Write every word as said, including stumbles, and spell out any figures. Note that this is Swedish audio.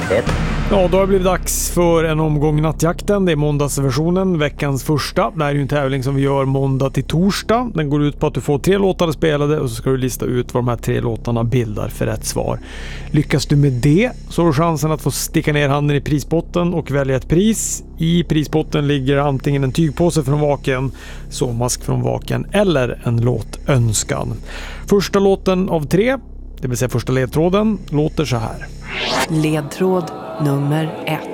ett. Ja, då har det blivit dags för en omgång Nattjakten. Det är måndagsversionen, veckans första. Det här är ju en tävling som vi gör måndag till torsdag. Den går ut på att du får tre låtar spelade och så ska du lista ut vad de här tre låtarna bildar för rätt svar. Lyckas du med det så har du chansen att få sticka ner handen i prisbotten och välja ett pris. I prisbotten ligger antingen en tygpåse från Vaken, sovmask från Vaken eller en låtönskan. Första låten av tre, det vill säga första ledtråden, låter så här. Ledtråd nummer ett.